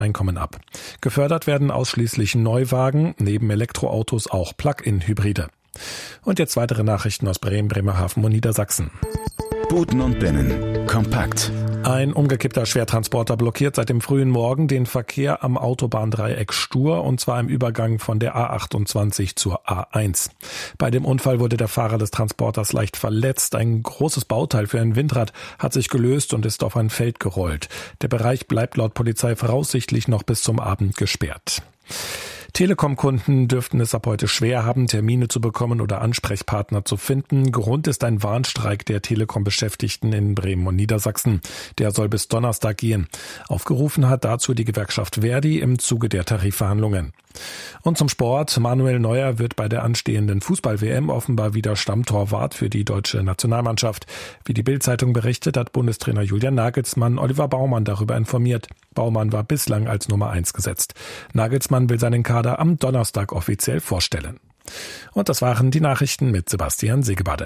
Einkommen ab. Gefördert werden ausschließlich Neuwagen, neben Elektroautos auch Plug-in-Hybride. Und jetzt weitere Nachrichten aus Bremen, Bremerhaven und Niedersachsen. Buten und Binnen. Kompakt. Ein umgekippter Schwertransporter blockiert seit dem frühen Morgen den Verkehr am Autobahndreieck Stur, und zwar im Übergang von der A28 zur A1. Bei dem Unfall wurde der Fahrer des Transporters leicht verletzt. Ein großes Bauteil für ein Windrad hat sich gelöst und ist auf ein Feld gerollt. Der Bereich bleibt laut Polizei voraussichtlich noch bis zum Abend gesperrt. Telekom-Kunden dürften es ab heute schwer haben, Termine zu bekommen oder Ansprechpartner zu finden. Grund ist ein Warnstreik der Telekom-Beschäftigten in Bremen und Niedersachsen. Der soll bis Donnerstag gehen. Aufgerufen hat dazu die Gewerkschaft Verdi im Zuge der Tarifverhandlungen. Und zum Sport. Manuel Neuer wird bei der anstehenden Fußball-WM offenbar wieder Stammtorwart für die deutsche Nationalmannschaft. Wie die Bild-Zeitung berichtet, hat Bundestrainer Julian Nagelsmann Oliver Baumann darüber informiert. Baumann war bislang als Nummer 1 gesetzt. Nagelsmann will seinen Kader am Donnerstag offiziell vorstellen. Und das waren die Nachrichten mit Sebastian Segebade.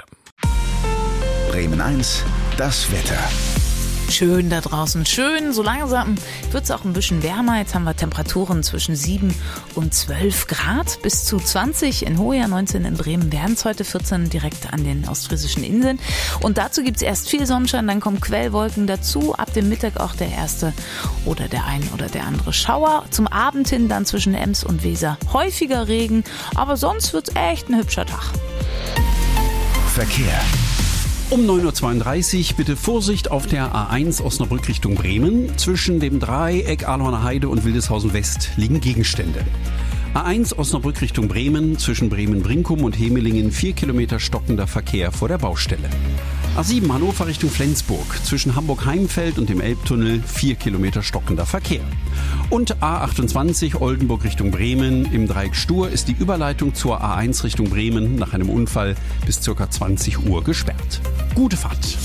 Bremen 1, das Wetter. Schön da draußen, schön. So langsam wird es auch ein bisschen wärmer. Jetzt haben wir Temperaturen zwischen 7 und 12 Grad bis zu 20 in Hoya, 19 in Bremen werden es heute, 14 direkt an den ostfriesischen Inseln. Und dazu gibt es erst viel Sonnenschein, dann kommen Quellwolken dazu. Ab dem Mittag auch der erste oder der ein oder der andere Schauer. Zum Abend hin dann zwischen Ems und Weser häufiger Regen. Aber sonst wird es echt ein hübscher Tag. Verkehr. Um 9.32 Uhr bitte Vorsicht auf der A1 Osnabrück Richtung Bremen. Zwischen dem Dreieck Ahlhorner Heide und Wildeshausen West liegen Gegenstände. A1 Osnabrück Richtung Bremen, zwischen Bremen-Brinkum und Hemelingen 4 Kilometer stockender Verkehr vor der Baustelle. A7 Hannover Richtung Flensburg, zwischen Hamburg-Heimfeld und dem Elbtunnel 4 Kilometer stockender Verkehr. Und A28 Oldenburg Richtung Bremen, im Dreieck Stur ist die Überleitung zur A1 Richtung Bremen nach einem Unfall bis ca. 20 Uhr gesperrt. Gute Fahrt.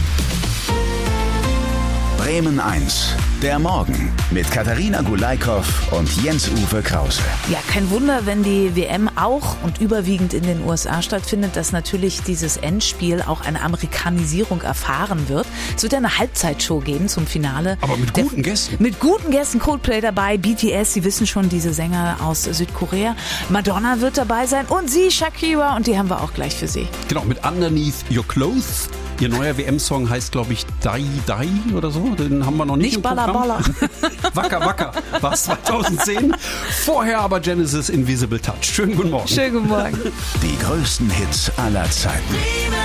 Bremen 1, der Morgen mit Katharina Gulaikow und Jens-Uwe Krause. Ja, kein Wunder, wenn die WM auch und überwiegend in den USA stattfindet, dass natürlich dieses Endspiel auch eine Amerikanisierung erfahren wird. Es wird ja eine Halbzeitshow geben zum Finale. Aber mit guten Gästen. Mit guten Gästen, Coldplay dabei, BTS, Sie wissen schon, diese Sänger aus Südkorea. Madonna wird dabei sein und sie, Shakira, und die haben wir auch gleich für Sie. Genau, mit Underneath Your Clothes. Ihr neuer WM-Song heißt, glaube ich, Die Die oder so. Den haben wir noch nicht im Balla Programm. Balla. Wacker Wacker war es 2010. Vorher aber Genesis Invisible Touch. Schönen guten Morgen. Schönen guten Morgen. Die größten Hits aller Zeiten.